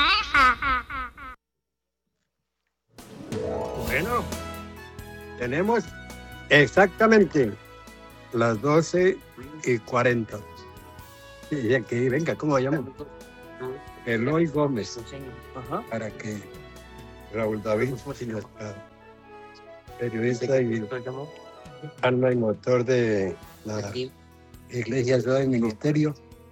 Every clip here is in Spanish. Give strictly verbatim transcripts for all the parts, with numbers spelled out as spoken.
Bueno, tenemos exactamente las doce y cuarenta. Y aquí, venga, ¿cómo se llama? Eloy Gómez. Ajá. Para que Raúl David, nuestra periodista y alma y motor de la Iglesia del Ministerio.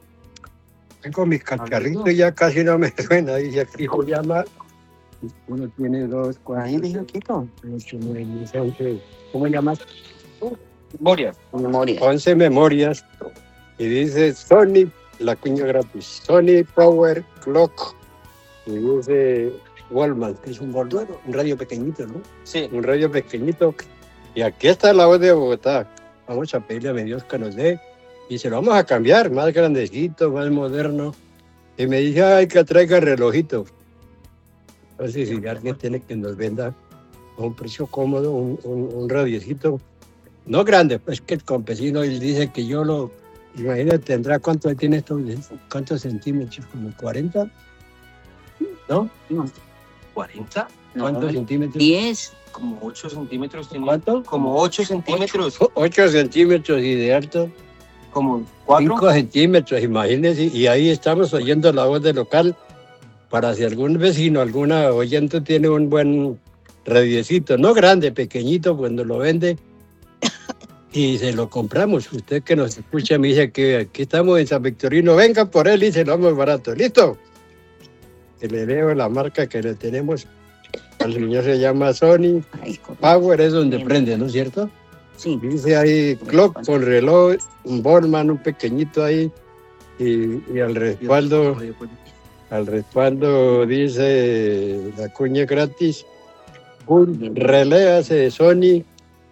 Tengo mis cacharritos y ya casi no me suena. Dice aquí llama. Uno tiene dos, cuatro, ocho, nueve, once. ¿Cómo llamas? Memorias. Memoria. once memorias. Y dice Sony, la cuña gratis. Sony Power Clock. Y dice Wallman, que es un gordo, un radio pequeñito, ¿no? Sí. Un radio pequeñito. Y aquí está la voz de Bogotá. Vamos a pedirle a mi Dios que nos dé. Y se lo vamos a cambiar, más grandecito, más moderno. Y me dice, ay, que traiga relojito. Entonces, si alguien tiene que nos venda a un precio cómodo, un, un, un radiecito, no grande, pues que el campesino él dice que yo lo, imagínate, tendrá, ¿cuánto tiene esto? ¿Cuántos centímetros? ¿Como cuarenta? ¿No? No. ¿cuarenta? ¿Cuántos No, centímetros? diez. Como ocho centímetros. Tiene. ¿Cuánto? Como ocho centímetros. ocho centímetros y de alto. Como cuatro. cinco centímetros, imagínense, y ahí estamos oyendo la voz del local para si algún vecino, alguna oyente tiene un buen radiecito, no grande, pequeñito, cuando lo vende y se lo compramos. Usted que nos escucha me dice que aquí estamos en San Victorino, venga por él y se lo damos barato. ¿Listo? Que le leo la marca que le tenemos. Al señor se llama Sony Ay, Power, es donde prende, ¿no es cierto? sí. Dice ahí clock con reloj, un Borman, un pequeñito ahí, y, y al respaldo, al respaldo dice la cuña gratis, un relé hace Sony,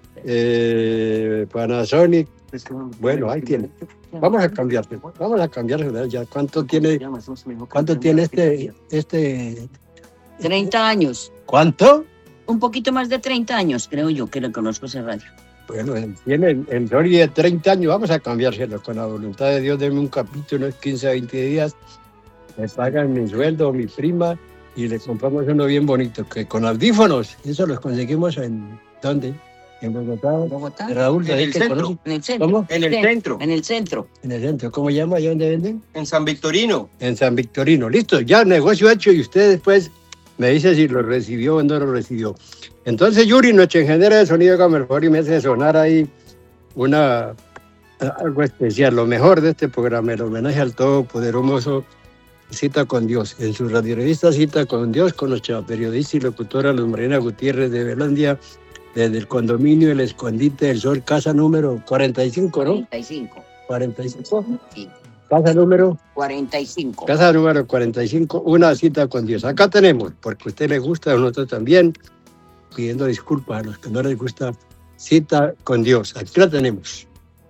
eh, Panasonic. Bueno, ahí tiene. Vamos a cambiarlo, vamos a cambiarlo ya. ¿Cuánto tiene, cuánto tiene este, este? treinta años. ¿Cuánto? Un poquito más de treinta años, creo yo, que le conozco ese radio. Bueno, tiene en Sony de treinta años, vamos a cambiárselo con la voluntad de Dios, denme un capítulo, unos quince a veinte días, me pagan mi sueldo, mi prima, y le compramos uno bien bonito, que con audífonos, eso los conseguimos en, ¿dónde? En Bogotá. Bogotá. Raúl, En el ¿que centro. conoce? En el centro. ¿Cómo? En el Sí, centro. En el centro. En el centro, ¿cómo llama? ¿Y dónde venden? En San Victorino. En San Victorino, listo, ya negocio hecho, y usted después me dice si lo recibió o no lo recibió. Entonces, Yuri, nuestro ingeniero de sonido, que me favor y me hace sonar ahí una, algo especial, lo mejor de este programa, el homenaje al todopoderoso Cita con Dios. En su radiorevista Cita con Dios, con nuestra periodista y locutora Luz Marina Gutiérrez de Belandia, desde el condominio El Escondite del Sol, casa número cuarenta y cinco, ¿no? cuarenta y cinco. cuarenta y cinco. Sí. Casa número... cuarenta y cinco. Casa número cuarenta y cinco, una cita con Dios. Acá tenemos, porque a usted le gusta, a nosotros también, pidiendo disculpas a los que no les gusta, Cita con Dios. Aquí la tenemos.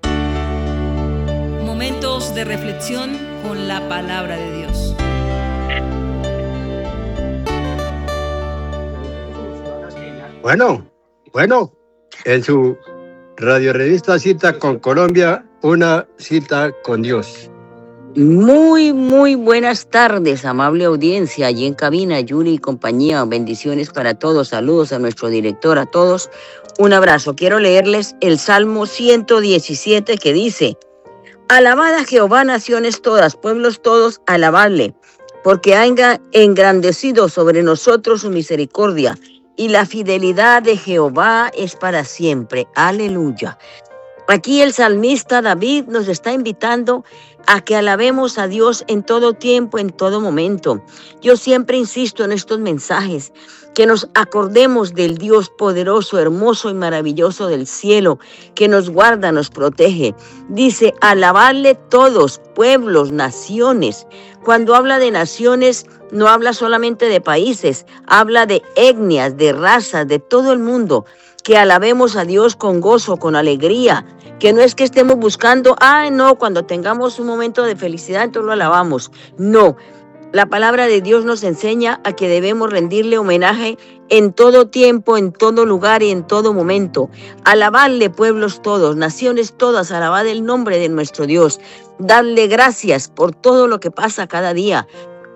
Momentos de reflexión con la palabra de Dios. Bueno, bueno, en su radiorevista Cita con Colombia, una cita con Dios. Muy, muy buenas tardes, amable audiencia, allí en cabina, Yuri y compañía. Bendiciones para todos, saludos a nuestro director, a todos. Un abrazo. Quiero leerles el Salmo ciento diecisiete que dice: Alabad a Jehová, naciones todas, pueblos todos, alabadle, porque ha engrandecido sobre nosotros su misericordia, y la fidelidad de Jehová es para siempre. Aleluya. Aquí el salmista David nos está invitando a que alabemos a Dios en todo tiempo, en todo momento. Yo siempre insisto en estos mensajes, que nos acordemos del Dios poderoso, hermoso y maravilloso del cielo, que nos guarda, nos protege. Dice, alabadle todos, pueblos, naciones. Cuando habla de naciones, no habla solamente de países, habla de etnias, de razas, de todo el mundo. Que alabemos a Dios con gozo, con alegría, que no es que estemos buscando, ah, no, cuando tengamos un momento de felicidad, entonces lo alabamos. No, la palabra de Dios nos enseña a que debemos rendirle homenaje en todo tiempo, en todo lugar y en todo momento. Alabadle, pueblos todos, naciones todas, alabad el nombre de nuestro Dios. Dadle gracias por todo lo que pasa cada día.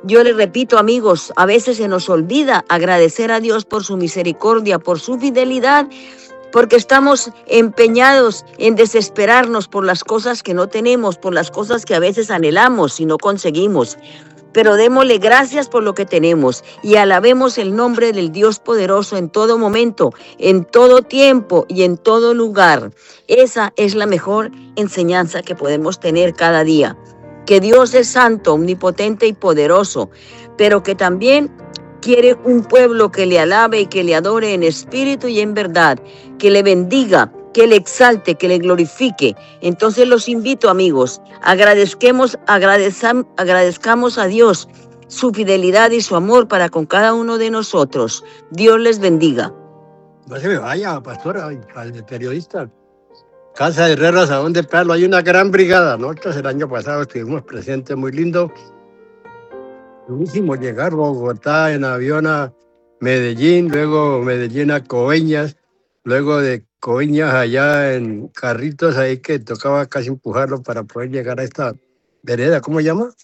Yo les repito, amigos, a veces se nos olvida agradecer a Dios por su misericordia, por su fidelidad, porque estamos empeñados en desesperarnos por las cosas que no tenemos, por las cosas que a veces anhelamos y no conseguimos. Pero démosle gracias por lo que tenemos y alabemos el nombre del Dios poderoso en todo momento, en todo tiempo y en todo lugar. Esa es la mejor enseñanza que podemos tener cada día. Que Dios es santo, omnipotente y poderoso, pero que también quiere un pueblo que le alabe y que le adore en espíritu y en verdad, que le bendiga, que le exalte, que le glorifique. Entonces los invito, amigos, agradezcamos, agradezcam, agradezcamos a Dios su fidelidad y su amor para con cada uno de nosotros. Dios les bendiga. No se me vaya, pastora, al periodista. Casa de Herrera, Sabón de Palo, hay una gran brigada. Nosotros el año pasado estuvimos presentes, muy lindo. Hicimos llegar a Bogotá en avión a Medellín, luego Medellín a Coveñas, luego de Coveñas allá en carritos ahí que tocaba casi empujarlo para poder llegar a esta vereda, ¿cómo se llama?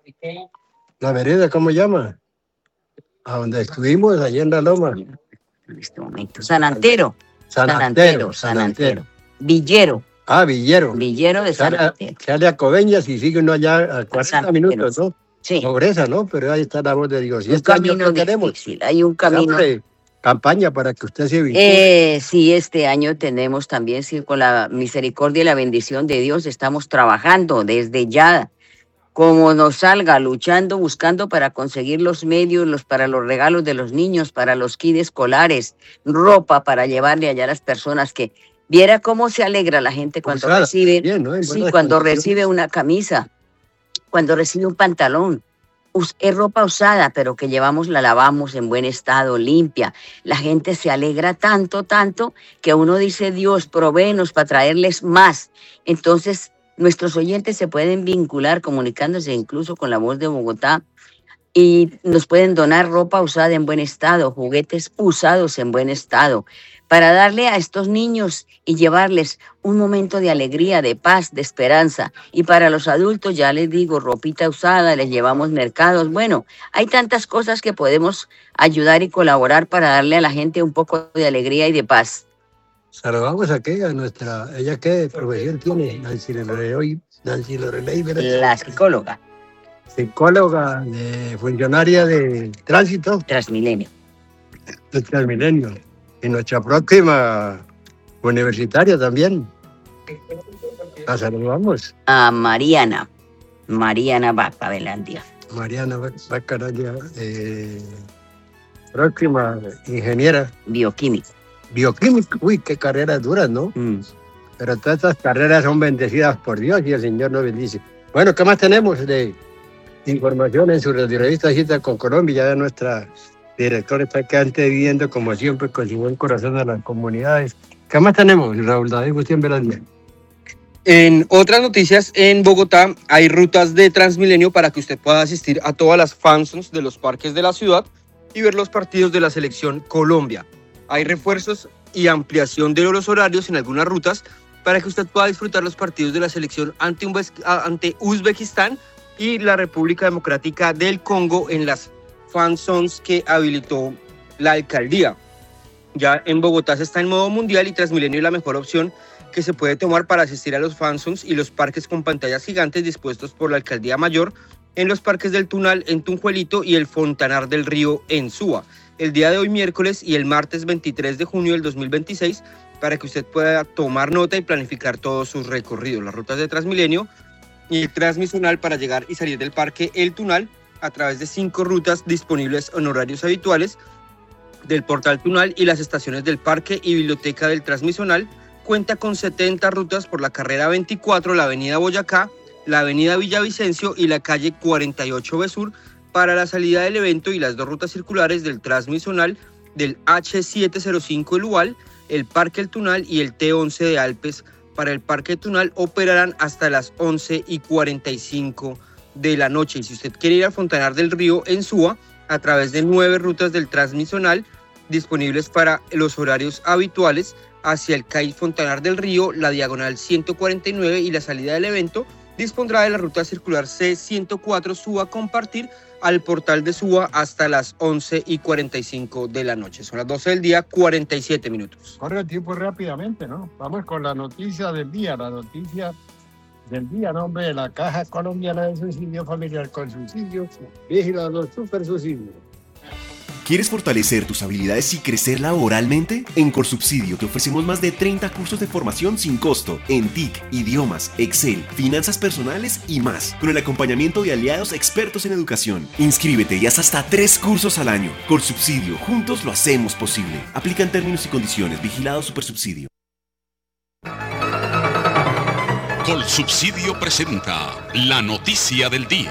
La vereda, ¿cómo se llama? A donde estuvimos, allá en la Loma. En este momento. San Antero. San San Antero, Antero. San Antero. Villero. Ah, Villero. Villero de San Sale, a- Antero. sale a Coveñas y sigue uno allá a cuarenta San minutos, Antero. ¿no? Sí. Pobreza, ¿no? Pero ahí está la voz de Dios. Y Un este año camino que tenemos, difícil. Hay un camino. hombre, campaña para que usted se vincule. Eh, sí, este año tenemos también, sí, con la misericordia y la bendición de Dios, estamos trabajando desde ya, como nos salga, luchando, buscando para conseguir los medios, los, para los regalos de los niños, para los kits escolares, ropa para llevarle allá a las personas que viera cómo se alegra la gente cuando Usada, recibe, bien, ¿no? En sí, buenas cuando condiciones. recibe una camisa, cuando recibe un pantalón. Us- Es ropa usada, pero que llevamos, la lavamos en buen estado, limpia. La gente se alegra tanto, tanto, que uno dice, Dios, provéenos para traerles más. Entonces, nuestros oyentes se pueden vincular comunicándose incluso con la Voz de Bogotá y nos pueden donar ropa usada en buen estado, juguetes usados en buen estado, para darle a estos niños y llevarles un momento de alegría, de paz, de esperanza. Y para los adultos, ya les digo, ropita usada, les llevamos mercados. Bueno, hay tantas cosas que podemos ayudar y colaborar para darle a la gente un poco de alegría y de paz. Saludamos a aquella, nuestra, ella qué profesión tiene, Nancy Loreley, Nancy Loreley, ¿verdad? La psicóloga, Psicóloga, de, funcionaria de tránsito Transmilenio. de Transmilenio. Y nuestra próxima universitaria también. La saludamos, A Mariana, Mariana Vaca Velandia. Mariana Bacaraya, eh, próxima ingeniera Bioquímico. bioquímica. Uy, qué carreras duras, ¿no? Mm. Pero todas estas carreras son bendecidas por Dios y el Señor nos bendice. Bueno, ¿qué más tenemos de información en su revista Cita con Colombia? Ya nuestra directora está acá viviendo, como siempre, con su buen corazón a las comunidades. ¿Qué más tenemos, Raúl David Gutiérrez Velandia? En otras noticias, en Bogotá hay rutas de Transmilenio para que usted pueda asistir a todas las fanzones de los parques de la ciudad y ver los partidos de la selección Colombia. Hay refuerzos y ampliación de los horarios en algunas rutas para que usted pueda disfrutar los partidos de la selección ante, Uzbe- ante Uzbekistán y la República Democrática del Congo en las fanzones que habilitó la alcaldía. Ya en Bogotá se está en modo mundial y Transmilenio es la mejor opción que se puede tomar para asistir a los fanzones y los parques con pantallas gigantes dispuestos por la Alcaldía Mayor en los parques del Tunal en Tunjuelito y el Fontanar del Río en Suba. El día de hoy miércoles y el martes veintitrés de junio del dos mil veintiséis para que usted pueda tomar nota y planificar todos sus recorridos, las rutas de Transmilenio y el Transmisional para llegar y salir del parque El Tunal a través de cinco rutas disponibles en horarios habituales del portal Tunal y las estaciones del parque y biblioteca del Transmisional. Cuenta con setenta rutas por la carrera veinticuatro, la avenida Boyacá, la avenida Villavicencio y la calle cuarenta y ocho B Sur para la salida del evento y las dos rutas circulares del Transmisional del H setecientos cinco El Uval, el Parque El Tunal y el T once de Alpes. Para el Parque Tunal operarán hasta las once y cuarenta y cinco de la noche. Y si usted quiere ir al Fontanar del Río en Suba, a través de nueve rutas del Transmisional disponibles para los horarios habituales hacia el C A I Fontanar del Río, la diagonal ciento cuarenta y nueve y la salida del evento, dispondrá de la ruta circular C ciento cuatro Suba Compartir al portal de Suba hasta las once y cuarenta y cinco de la noche. Son las doce del día, cuarenta y siete minutos. Corre el tiempo rápidamente, ¿no? Vamos con la noticia del día, la noticia del día, nombre de la Caja Colombiana de Subsidio Familiar con Subsidio, vigilando super subsidio. ¿Quieres fortalecer tus habilidades y crecer laboralmente? En Colsubsidio te ofrecemos más de treinta cursos de formación sin costo en T I C, idiomas, Excel, finanzas personales y más, con el acompañamiento de aliados expertos en educación. Inscríbete y haz hasta tres cursos al año. Colsubsidio, juntos lo hacemos posible. Aplican términos y condiciones. Vigilado Supersubsidio. Colsubsidio presenta la noticia del día.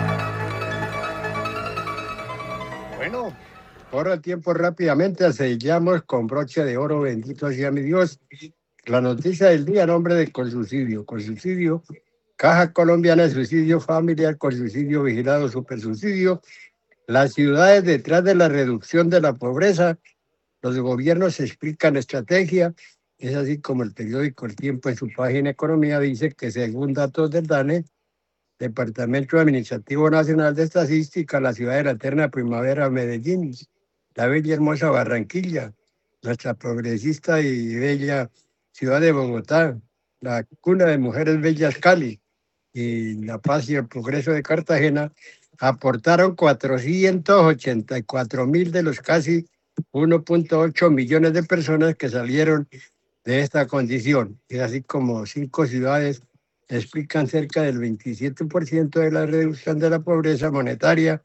Bueno, corre el tiempo rápidamente, sellamos con broche de oro, bendito sea mi Dios. La noticia del día, nombre de Colsubsidio. Colsubsidio, Caja Colombiana de Subsidio Familiar, Colsubsidio Vigilado Supersubsidio. Las ciudades detrás de la reducción de la pobreza, los gobiernos explican estrategia. Es así como el periódico El Tiempo en su página Economía dice que según datos del DANE, Departamento Administrativo Nacional de Estadística, la ciudad de la eterna primavera Medellín, la bella y hermosa Barranquilla, nuestra progresista y bella ciudad de Bogotá, la cuna de mujeres bellas Cali y la paz y el progreso de Cartagena, aportaron cuatrocientos ochenta y cuatro mil de los casi uno punto ocho millones de personas que salieron de esta condición. Es así como cinco ciudades explican cerca del veintisiete por ciento de la reducción de la pobreza monetaria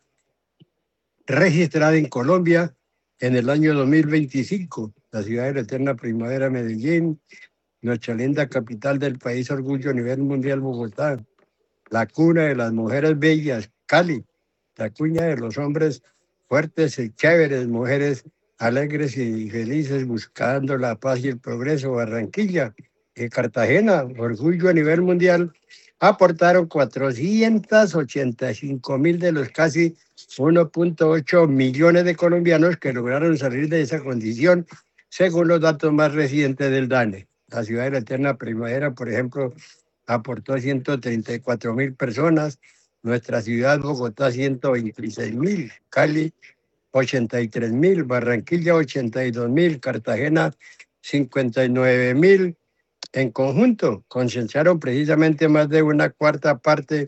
registrada en Colombia en el año dos mil veinticinco. La ciudad de la eterna primavera Medellín, nuestra linda capital del país, orgullo a nivel mundial Bogotá, la cuna de las mujeres bellas Cali, la cuna de los hombres fuertes y chéveres, mujeres alegres y felices buscando la paz y el progreso, Barranquilla y Cartagena, orgullo a nivel mundial, aportaron cuatrocientos ochenta y cinco mil de los casi uno punto ocho millones de colombianos que lograron salir de esa condición, según los datos más recientes del DANE. La ciudad de la eterna primavera, por ejemplo, aportó ciento treinta y cuatro mil personas, nuestra ciudad Bogotá ciento veintiséis mil, Cali ochenta y tres mil, Barranquilla ochenta y dos mil, Cartagena cincuenta y nueve mil. En conjunto, concentraron precisamente más de una cuarta parte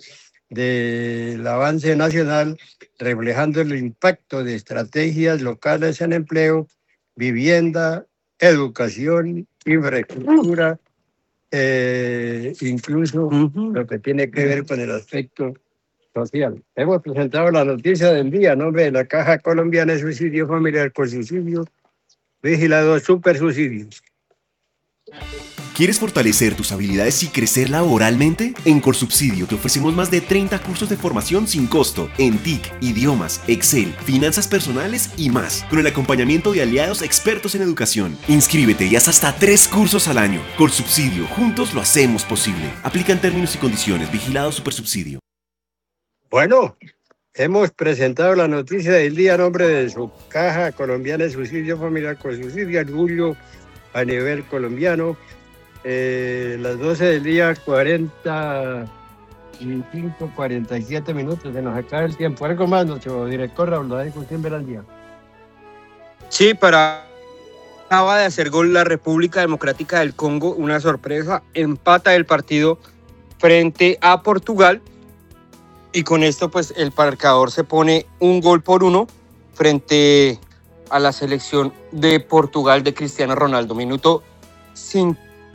del avance nacional, reflejando el impacto de estrategias locales en empleo, vivienda, educación, infraestructura, eh, incluso uh-huh. lo que tiene que ver con el aspecto social. Hemos presentado la noticia del día, nombre de la Caja Colombiana de Subsidio Familiar con Subsidio, vigilado Supersubsidio. ¿Quieres fortalecer tus habilidades y crecer laboralmente? En Colsubsidio te ofrecemos más de treinta cursos de formación sin costo en T I C, idiomas, Excel, finanzas personales y más, con el acompañamiento de aliados expertos en educación. Inscríbete y haz hasta tres cursos al año. Colsubsidio, juntos lo hacemos posible. Aplican términos y condiciones. Vigilado Supersubsidio. Bueno, hemos presentado la noticia del día a nombre de su Caja Colombiana de Subsidio Familiar con Subsidio, orgullo a nivel colombiano. Eh, las doce del día, cuarenta y cinco, cuarenta y siete minutos, se nos acaba el tiempo. ¿Algo más, nuestro director Raúl David Guzmán Verandía? Sí, para acaba de hacer gol la República Democrática del Congo, una sorpresa, empata el partido frente a Portugal. Y con esto, pues, el marcador se pone un gol por uno frente a la selección de Portugal de Cristiano Ronaldo. Minuto cinco.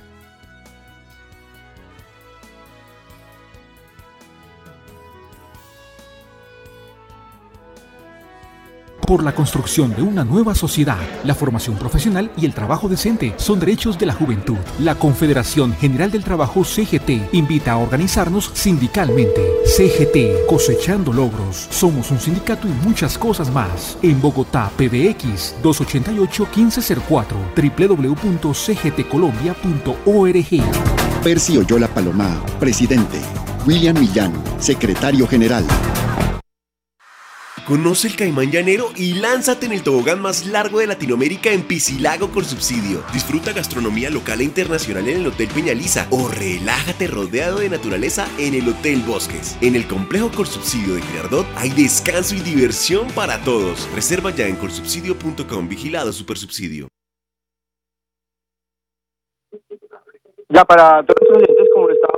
Por la construcción de una nueva sociedad, la formación profesional y el trabajo decente son derechos de la juventud. La Confederación General del Trabajo C G T invita a organizarnos sindicalmente. C G T, cosechando logros. Somos un sindicato y muchas cosas más. En Bogotá, P B X dos ocho ocho, uno cinco cero cuatro, doble u doble u doble u punto c g t colombia punto org. Percy Oyola Palomá, presidente. William Millán, secretario general. Conoce el Caimán Llanero y lánzate en el tobogán más largo de Latinoamérica en Piscilago con subsidio. Disfruta gastronomía local e internacional en el Hotel Peñaliza o relájate rodeado de naturaleza en el Hotel Bosques. En el complejo Corsubsidio de Girardot hay descanso y diversión para todos. Reserva ya en corsubsidio punto com. Vigilado Supersubsidio. Ya para todos los oyentes, como lo estaba